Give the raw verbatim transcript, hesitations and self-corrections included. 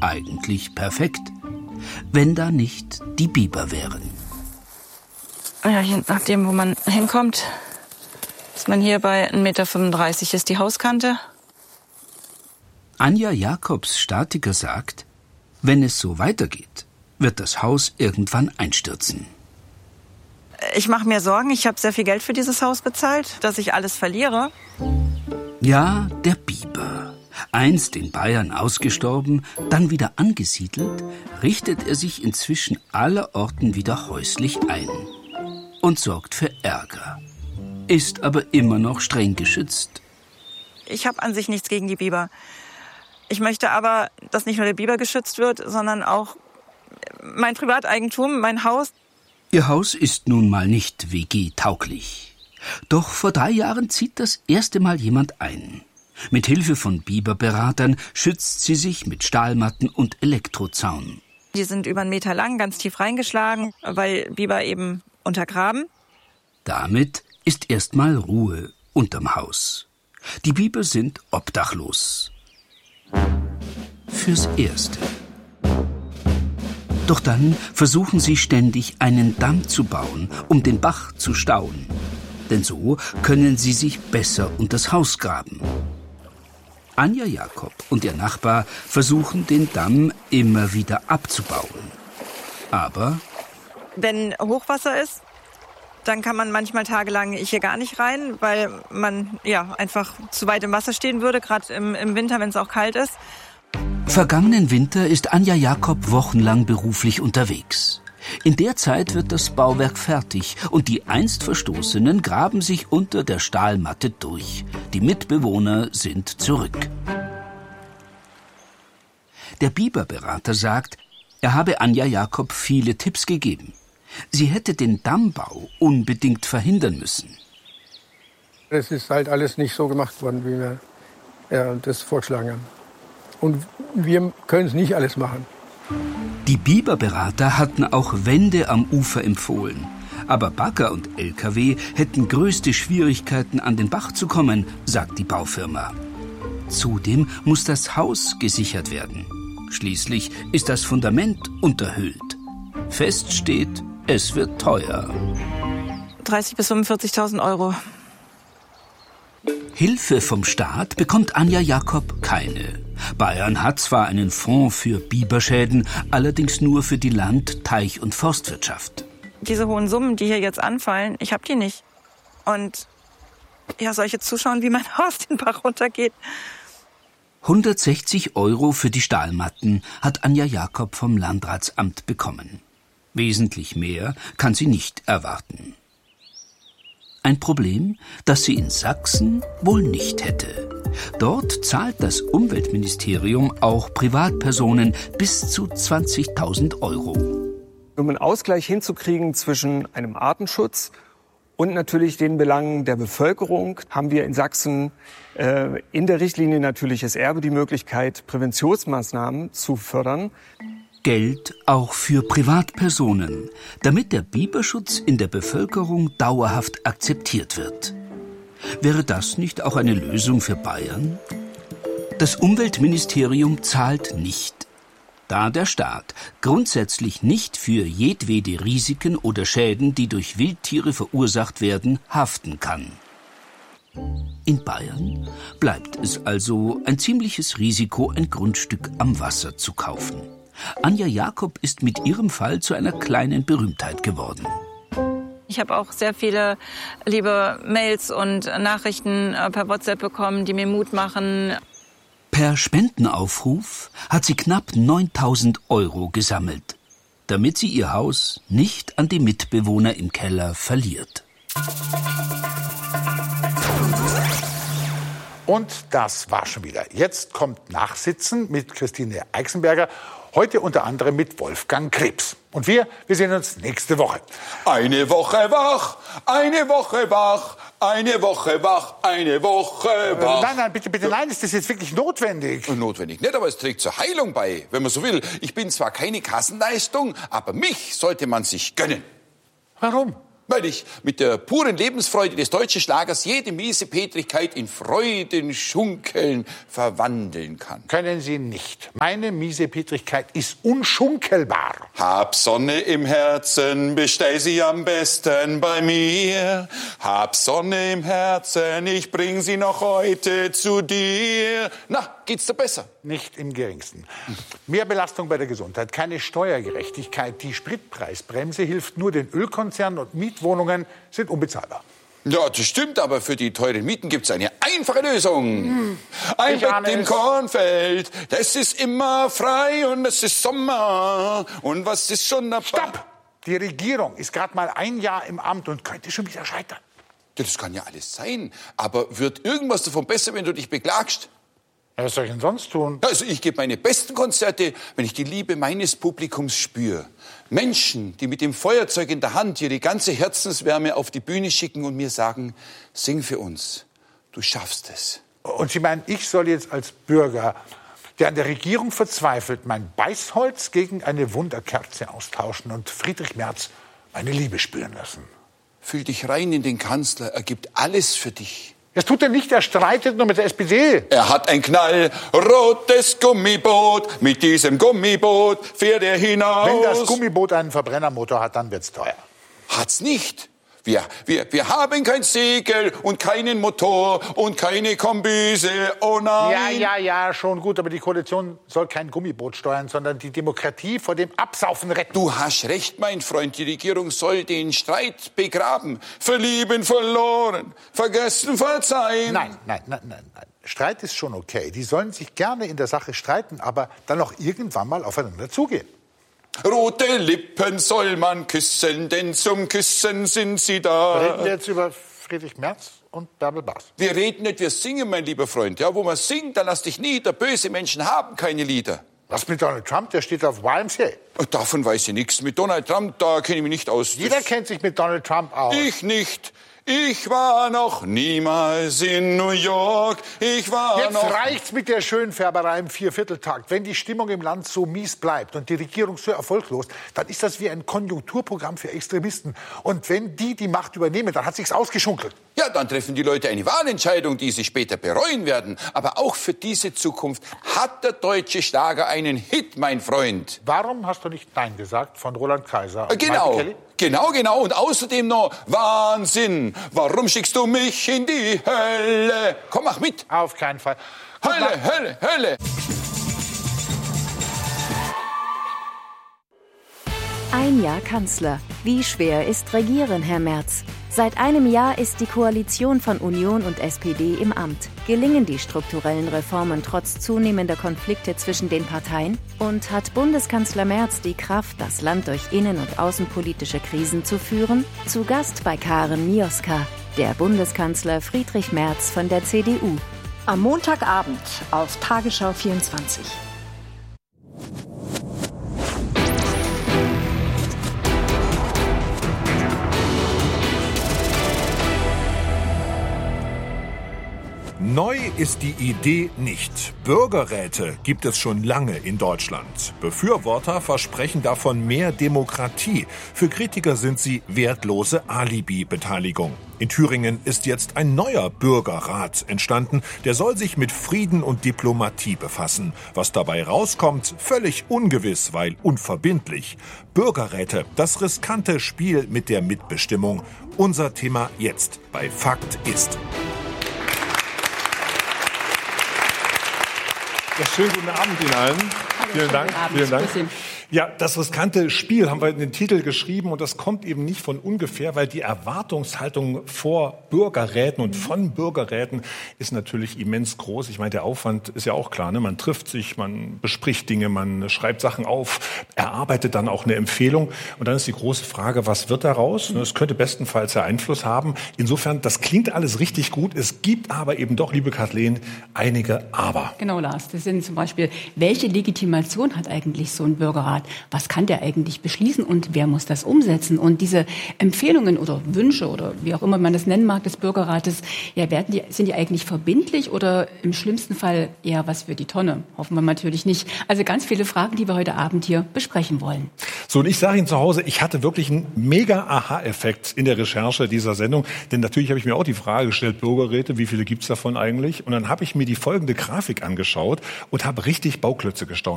eigentlich perfekt, wenn da nicht die Biber wären. Ja, je nachdem, wo man hinkommt, ist man hier bei eins Komma fünfunddreißig Meter ist die Hauskante. Anja Jacobs, Statiker, sagt, wenn es so weitergeht, wird das Haus irgendwann einstürzen. Ich mache mir Sorgen, ich habe sehr viel Geld für dieses Haus bezahlt, dass ich alles verliere. Ja, der Biber. Einst in Bayern ausgestorben, dann wieder angesiedelt, richtet er sich inzwischen allerorten wieder häuslich ein und sorgt für Ärger. Ist aber immer noch streng geschützt. Ich habe an sich nichts gegen die Biber. Ich möchte aber, dass nicht nur der Biber geschützt wird, sondern auch mein Privateigentum, mein Haus. Ihr Haus ist nun mal nicht W G-tauglich. Doch vor drei Jahren zieht das erste Mal jemand ein. Mit Hilfe von Biberberatern schützt sie sich mit Stahlmatten und Elektrozaun. Die sind über einen Meter lang, ganz tief reingeschlagen, weil Biber eben untergraben. Damit ist erstmal Ruhe unterm Haus. Die Biber sind obdachlos. Fürs Erste. Doch dann versuchen sie ständig, einen Damm zu bauen, um den Bach zu stauen. Denn so können sie sich besser unters Haus graben. Anja Jakob und ihr Nachbar versuchen, den Damm immer wieder abzubauen. Aber wenn Hochwasser ist, dann kann man manchmal tagelang hier gar nicht rein, weil man ja einfach zu weit im Wasser stehen würde, gerade im, im Winter, wenn es auch kalt ist. Vergangenen Winter ist Anja Jakob wochenlang beruflich unterwegs. In der Zeit wird das Bauwerk fertig und die einst Verstoßenen graben sich unter der Stahlmatte durch. Die Mitbewohner sind zurück. Der Biberberater sagt, er habe Anja Jakob viele Tipps gegeben. Sie hätte den Dammbau unbedingt verhindern müssen. Es ist halt alles nicht so gemacht worden, wie wir ja, das vorgeschlagen haben. Und wir können es nicht alles machen. Die Biberberater hatten auch Wände am Ufer empfohlen. Aber Bagger und L K W hätten größte Schwierigkeiten, an den Bach zu kommen, sagt die Baufirma. Zudem muss das Haus gesichert werden. Schließlich ist das Fundament unterhöhlt. Fest steht, es wird teuer. dreißigtausend bis fünfundvierzigtausend Euro. Hilfe vom Staat bekommt Anja Jakob keine. Bayern hat zwar einen Fonds für Biberschäden, allerdings nur für die Land-, Teich- und Forstwirtschaft. Diese hohen Summen, die hier jetzt anfallen, ich habe die nicht. Und ja, soll ich jetzt zuschauen, wie mein Haus den Bach runtergeht? hundertsechzig Euro für die Stahlmatten hat Anja Jakob vom Landratsamt bekommen. Wesentlich mehr kann sie nicht erwarten. Ein Problem, das sie in Sachsen wohl nicht hätte. Dort zahlt das Umweltministerium auch Privatpersonen bis zu zwanzigtausend Euro. Um einen Ausgleich hinzukriegen zwischen einem Artenschutz und natürlich den Belangen der Bevölkerung, haben wir in Sachsen äh, in der Richtlinie Natürliches Erbe die Möglichkeit, Präventionsmaßnahmen zu fördern. Geld auch für Privatpersonen, damit der Biberschutz in der Bevölkerung dauerhaft akzeptiert wird. Wäre das nicht auch eine Lösung für Bayern? Das Umweltministerium zahlt nicht, da der Staat grundsätzlich nicht für jedwede Risiken oder Schäden, die durch Wildtiere verursacht werden, haften kann. In Bayern bleibt es also ein ziemliches Risiko, ein Grundstück am Wasser zu kaufen. Anja Jakob ist mit ihrem Fall zu einer kleinen Berühmtheit geworden. Ich habe auch sehr viele liebe Mails und Nachrichten per WhatsApp bekommen, die mir Mut machen. Per Spendenaufruf hat sie knapp neuntausend Euro gesammelt, damit sie ihr Haus nicht an die Mitbewohner im Keller verliert. Und das war schon wieder. Jetzt kommt Nachsitzen mit Christine Eichsenberger. Heute unter anderem mit Wolfgang Krebs. Und wir, wir sehen uns nächste Woche. Eine Woche wach, eine Woche wach, eine Woche wach, eine Woche wach. Äh, nein, nein, bitte, bitte, nein, ist das jetzt wirklich notwendig? Notwendig nicht, aber es trägt zur Heilung bei, wenn man so will. Ich bin zwar keine Kassenleistung, aber mich sollte man sich gönnen. Warum? weil ich mit der puren Lebensfreude des deutschen Schlagers jede Miesepetrigkeit in Freudenschunkeln verwandeln kann. Können Sie nicht. Meine Miesepetrigkeit ist unschunkelbar. Hab Sonne im Herzen, bestell sie am besten bei mir. Hab Sonne im Herzen, ich bring sie noch heute zu dir. Na, geht's dir besser? Nicht im geringsten. Mehr Belastung bei der Gesundheit, keine Steuergerechtigkeit. Die Spritpreisbremse hilft nur den Ölkonzernen und Mietwohnungen sind unbezahlbar. Ja, das stimmt, aber für die teuren Mieten gibt's eine einfache Lösung. Hm. Ein Ich Bett ahne im es. Kornfeld, das ist immer frei und es ist Sommer. Und was ist schon dabei? Stopp! Die Regierung ist gerade mal ein Jahr im Amt und könnte schon wieder scheitern. Ja, das kann ja alles sein. Aber wird irgendwas davon besser, wenn du dich beklagst? Ja, was soll ich denn sonst tun? Also ich gebe meine besten Konzerte, wenn ich die Liebe meines Publikums spüre. Menschen, die mit dem Feuerzeug in der Hand ihre ganze Herzenswärme auf die Bühne schicken und mir sagen, sing für uns, du schaffst es. Und Sie meinen, ich soll jetzt als Bürger, der an der Regierung verzweifelt, mein Beißholz gegen eine Wunderkerze austauschen und Friedrich Merz meine Liebe spüren lassen? Fühl dich rein in den Kanzler, er gibt alles für dich. Das tut er nicht, er streitet nur mit der S P D. Er hat ein knallrotes Gummiboot, mit diesem Gummiboot fährt er hinaus. Wenn das Gummiboot einen Verbrennermotor hat, dann wird's teuer. Hat's nicht. Wir, wir, wir haben kein Segel und keinen Motor und keine Kombüse, oh nein. Ja, ja, ja, schon gut, aber die Koalition soll kein Gummiboot steuern, sondern die Demokratie vor dem Absaufen retten. Du hast recht, mein Freund, die Regierung soll den Streit begraben. Verlieben verloren, vergessen verzeihen. Nein, nein, nein, nein, nein. Streit ist schon okay. Die sollen sich gerne in der Sache streiten, aber dann auch irgendwann mal aufeinander zugehen. Rote Lippen soll man küssen, denn zum Küssen sind sie da. Reden wir jetzt über Friedrich Merz und Bärbel Baas? Wir reden nicht, wir singen, mein lieber Freund. Ja, wo man singt, dann lass dich nieder. Böse Menschen haben keine Lieder. Was mit Donald Trump? Der steht auf Y M C A. Davon weiß ich nichts. Mit Donald Trump, da kenne ich mich nicht aus. Jeder Das kennt sich mit Donald Trump aus. Ich nicht. Ich war noch niemals in New York. Ich war Jetzt noch... reicht's mit der Schönfärberei im Viervierteltakt. Wenn die Stimmung im Land so mies bleibt und die Regierung so erfolglos, dann ist das wie ein Konjunkturprogramm für Extremisten. Und wenn die die Macht übernehmen, dann hat sich's ausgeschunkelt. Ja, dann treffen die Leute eine Wahlentscheidung, die sie später bereuen werden. Aber auch für diese Zukunft hat der deutsche Schlager einen Hit, mein Freund. Warum hast du nicht Nein gesagt von Roland Kaiser und Genau, Michael Kelly? genau, genau. Und außerdem noch Wahnsinn. Warum schickst du mich in die Hölle? Komm, mach mit. Auf keinen Fall. Guck Hölle, mal. Hölle, Hölle. Ein Jahr Kanzler. Wie schwer ist Regieren, Herr Merz? Seit einem Jahr ist die Koalition von Union und S P D im Amt. Gelingen die strukturellen Reformen trotz zunehmender Konflikte zwischen den Parteien? Und hat Bundeskanzler Merz die Kraft, das Land durch innen- und außenpolitische Krisen zu führen? Zu Gast bei Karen Mioska, der Bundeskanzler Friedrich Merz von der C D U. Am Montagabend auf Tagesschau vierundzwanzig. Neu ist die Idee nicht. Bürgerräte gibt es schon lange in Deutschland. Befürworter versprechen davon mehr Demokratie. Für Kritiker sind sie wertlose Alibi-Beteiligung. In Thüringen ist jetzt ein neuer Bürgerrat entstanden. Der soll sich mit Frieden und Diplomatie befassen. Was dabei rauskommt, völlig ungewiss, weil unverbindlich. Bürgerräte, das riskante Spiel mit der Mitbestimmung. Unser Thema jetzt bei Fakt ist. Ja, schönen guten Abend Ihnen allen. Hallo, vielen Dank. Abend. Vielen Dank. Ja, das riskante Spiel haben wir in den Titel geschrieben und das kommt eben nicht von ungefähr, weil die Erwartungshaltung vor Bürgerräten und von Bürgerräten ist natürlich immens groß. Ich meine, der Aufwand ist ja auch klar, ne? Man trifft sich, man bespricht Dinge, man schreibt Sachen auf, erarbeitet dann auch eine Empfehlung und dann ist die große Frage, was wird daraus? Es könnte bestenfalls ja Einfluss haben. Insofern, das klingt alles richtig gut. Es gibt aber eben doch, liebe Kathleen, einige Aber. Genau, Lars. Das sind zum Beispiel, welche Legitimation hat eigentlich so ein Bürgerrat? Was kann der eigentlich beschließen und wer muss das umsetzen? Und diese Empfehlungen oder Wünsche oder wie auch immer man das nennen mag des Bürgerrates, ja, werden die, sind die eigentlich verbindlich oder im schlimmsten Fall eher was für die Tonne? Hoffen wir natürlich nicht. Also ganz viele Fragen, die wir heute Abend hier besprechen wollen. So, und ich sage Ihnen zu Hause, ich hatte wirklich einen mega Aha-Effekt in der Recherche dieser Sendung. Denn natürlich habe ich mir auch die Frage gestellt, Bürgerräte, wie viele gibt's davon eigentlich? Und dann habe ich mir die folgende Grafik angeschaut und habe richtig Bauklötze gestaunt.